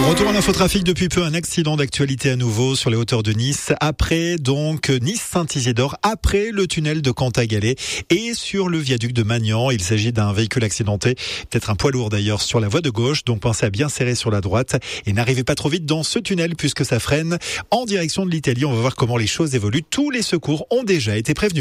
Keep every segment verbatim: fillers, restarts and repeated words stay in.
Retour à l'infotrafic depuis peu, un accident d'actualité à nouveau sur les hauteurs de Nice. Après donc Nice-Saint-Isidore, après le tunnel de Cantagalès et sur le viaduc de Magnan. Il s'agit d'un véhicule accidenté, peut-être un poids lourd d'ailleurs, sur la voie de gauche. Donc pensez à bien serrer sur la droite et n'arrivez pas trop vite dans ce tunnel puisque ça freine en direction de l'Italie. On va voir comment les choses évoluent. Tous les secours ont déjà été prévenus.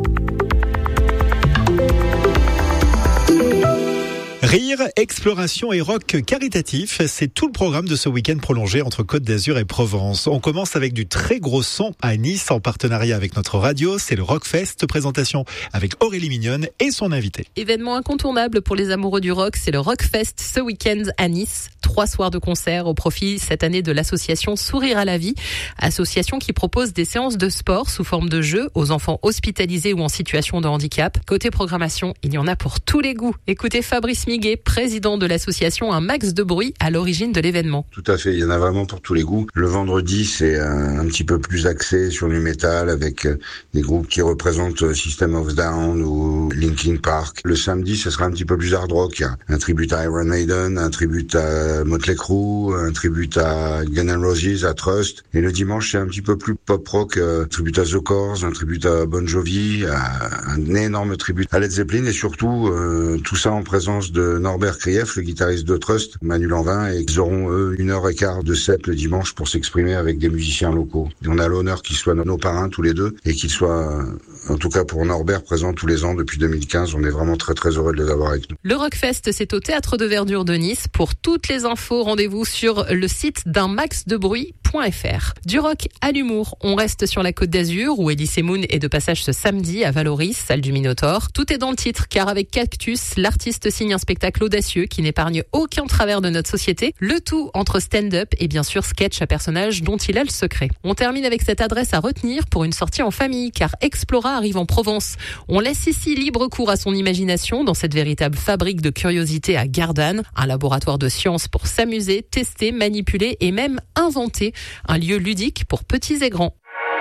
Rire, exploration et rock caritatif, c'est tout le programme de ce week-end prolongé entre Côte d'Azur et Provence. On commence avec du très gros son à Nice en partenariat avec notre radio. C'est le Rockfest, présentation avec Aurélie Mignonne et son invité. Événement incontournable pour les amoureux du rock, c'est le Rockfest ce week-end à Nice. Trois soirs de concert au profit cette année de l'association Sourire à la vie, association qui propose des séances de sport sous forme de jeux aux enfants hospitalisés ou en situation de handicap. Côté programmation, il y en a pour tous les goûts. Écoutez Fabrice Miguet, président de l'association Un Max de Bruit, à l'origine de l'événement. Tout à fait, il y en a vraiment pour tous les goûts. Le vendredi, c'est un, un petit peu plus axé sur du métal avec des groupes qui représentent System of Down ou Linkin Park. Le samedi, ce sera un petit peu plus hard rock. Il y a un tribute à Iron Maiden, un tribute à Motley Crue, un tribute à Guns N' Roses, à Trust. Et le dimanche, c'est un petit peu plus pop rock, un tribute à The Corrs, un tribute à Bon Jovi, un énorme tribute à Led Zeppelin et surtout euh, tout ça en présence de Norbert Krief, le guitariste de Trust, Manu Lanvin, et ils auront eux une heure et quart de set le dimanche pour s'exprimer avec des musiciens locaux. Et on a l'honneur qu'ils soient nos parrains tous les deux et qu'ils soient, en tout cas pour Norbert, présents tous les ans depuis deux mille quinze. On est vraiment très très heureux de les avoir avec nous. Le Rockfest, c'est au Théâtre de Verdure de Nice. Pour toutes les infos, rendez-vous sur le site d'un max de bruit point f r. Du rock à l'humour, on reste sur la Côte d'Azur où Elie Semoun est de passage ce samedi à Valoris, salle du Minotaure. Tout est dans le titre car avec Cactus, l'artiste signe un spectacle audacieux qui n'épargne aucun travers de notre société. Le tout entre stand-up et bien sûr sketch à personnages dont il a le secret. On termine avec cette adresse à retenir pour une sortie en famille car Explora arrive en Provence. On laisse ici libre cours à son imagination dans cette véritable fabrique de curiosités à Gardanne, un laboratoire de science pour s'amuser, tester, manipuler et même inventer. Un lieu ludique pour petits et grands.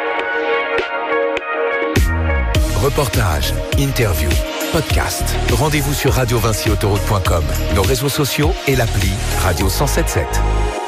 Reportage, interview, podcast. Rendez-vous sur radio vinci autoroute point com, nos réseaux sociaux et l'appli Radio cent soixante-dix-sept.